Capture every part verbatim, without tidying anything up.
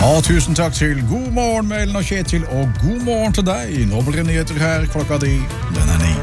Ja, tusen takk til God morgen med Ellen og Kjetil, og god morgen til deg. Nå blir det nyheter her, klokka di, den er ni.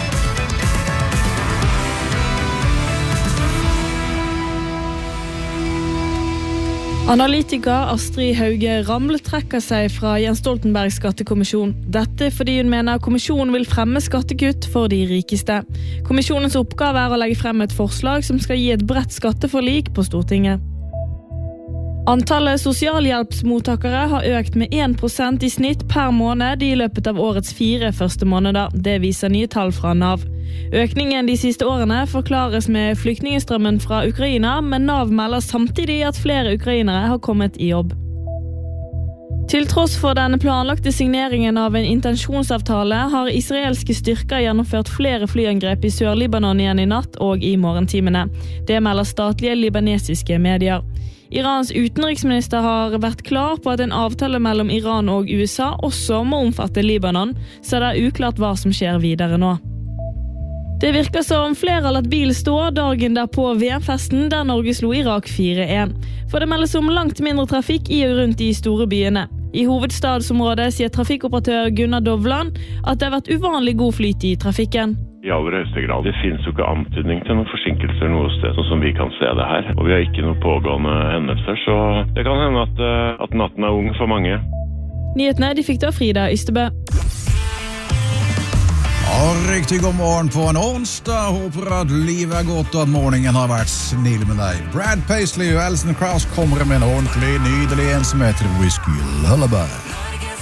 Analytiker Astrid Hauge Ramle trekker seg fra Jens Stoltenbergs skattekommisjon. Dette fordi hun mener kommisjonen vil fremme skattekutt for de rikeste. Kommisjonens oppgave er å legge frem et forslag som skal gi et bredt skatteforlik på Stortinget. Antallet sosialhjelpsmottakere har økt med en prosent i snitt per måned i løpet av årets fire første måneder. Det viser nye tall fra Nav. Økningen de siste årene forklares med flyktningstrømmen fra Ukraina, men Nav melder samtidig at flere ukrainere har kommet i jobb. Til tross for den planlagte signeringen av en intensjonsavtale har israelske styrker gjennomført flere flyangrep i Sør-Libanon igjen i natt og i morgentimene. Det melder statlige libanesiske medier. Irans utenriksminister har vært klar på at en avtale mellom Iran og U S A også må omfatte Libanon, så det er uklart hva som skjer videre nå. Det virker som flere har latt bil stå dagen der på V M-festen der Norge slo Irak fire en. For det meldes om langt mindre trafikk i og rundt de store byene. I hovedstadsområdet sier trafikkoperatør Gunnar Dovland at det har vært uvanlig god flyt i trafikken. I aller høyeste grad. Det finnes jo ikke antydning til noen forsinkelser noe sted, sånn som vi kan se det her. Og vi har ikke noen pågående hendelser, så det kan hende at, at natten er ung for mange. Nyhetene de fikk da Frida Ystebø. Ja, riktig god morgen på en onsdag. Håper at livet er godt og at morgenen har vært snill med deg. Brad Paisley og Alison Krauss kommer med en ordentlig, nydelig en som heter Whiskey Lullaby.